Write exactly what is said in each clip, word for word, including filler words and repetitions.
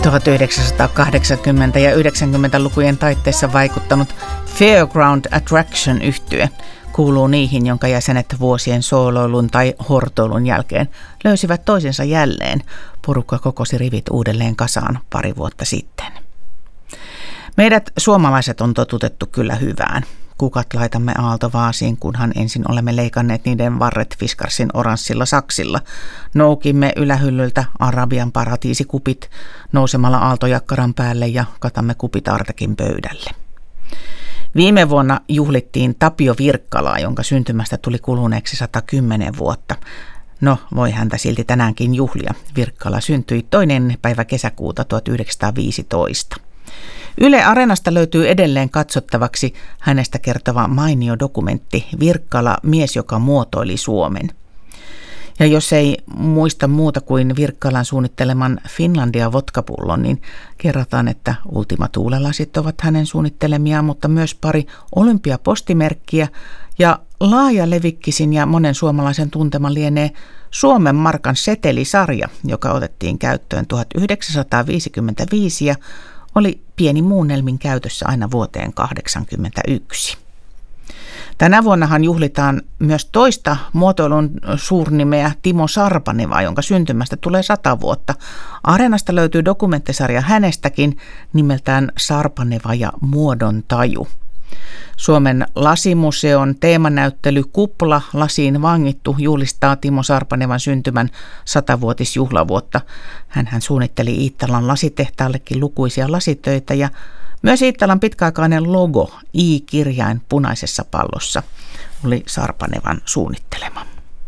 tuhatyhdeksänsataakahdeksankymmentä- ja yhdeksänkymmentälukujen taitteessa vaikuttanut Fairground Attraction-yhtye kuuluu niihin, jonka jäsenet vuosien sooloilun tai hortoilun jälkeen löysivät toisensa jälleen. Porukka kokosi rivit uudelleen kasaan pari vuotta sitten. Meidät suomalaiset on totutettu kyllä hyvään. Kukat laitamme aaltovaasiin, kunhan ensin olemme leikanneet niiden varret Fiskarsin oranssilla saksilla. Noukimme ylähyllyltä Arabian paratiisikupit nousemalla aaltojakkaran päälle ja katamme kupit Artekin pöydälle. Viime vuonna juhlittiin Tapio Virkkalaa, jonka syntymästä tuli kuluneeksi sata kymmenen vuotta. No, voi häntä silti tänäänkin juhlia. Virkkala syntyi toinen päivä kesäkuuta tuhatyhdeksänsataaviisitoista. Yle Areenasta löytyy edelleen katsottavaksi hänestä kertova mainio dokumentti Virkkala, mies, joka muotoili Suomen. Ja jos ei muista muuta kuin Virkkalan suunnitteleman Finlandia vodkapullon, niin kerrotaan, että Ultima Thule-lasit ovat hänen suunnittelemiaan, mutta myös pari olympiapostimerkkiä ja laaja levikkisin ja monen suomalaisen tuntema lienee Suomen markan setelisarja, joka otettiin käyttöön tuhatyhdeksänsataaviisikymmentäviisi ja oli pieni muunnelmin käytössä aina vuoteen kahdeksankymmentäyksi. Tänä vuonnahan juhlitaan myös toista muotoilun suurnimeä Timo Sarpanevaa, jonka syntymästä tulee sata vuotta. Areenasta löytyy dokumenttisarja hänestäkin nimeltään Sarpaneva ja muodon taju. Suomen lasimuseon teemanäyttely Kupla lasiin vangittu juhlistaa Timo Sarpanevan syntymän satavuotisjuhlavuotta. Hänhän suunnitteli Iittalan lasitehtaallekin lukuisia lasitöitä ja myös Iittalan pitkäaikainen logo, I-kirjain punaisessa pallossa, oli Sarpanevan suunnittelema.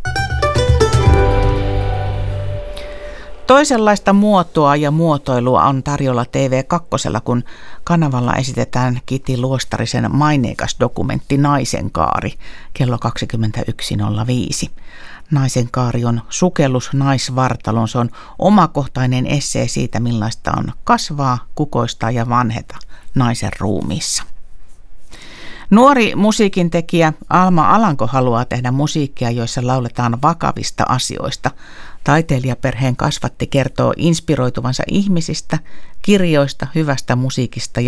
Toisenlaista muotoa ja muotoilua on tarjolla T V kaksi, kun kanavalla esitetään Kiti Luostarisen maineikas dokumentti Naisen kaari kello kaksikymmentäyksi nolla viisi. Naisen kaari on sukellus naisvartaloon. Se on omakohtainen essee siitä, millaista on kasvaa, kukoistaa ja vanheta naisen ruumiissa. Nuori musiikintekijä Alma Alanko haluaa tehdä musiikkia, joissa lauletaan vakavista asioista. Taiteilijaperheen kasvatti kertoo inspiroituvansa ihmisistä, kirjoista, hyvästä musiikista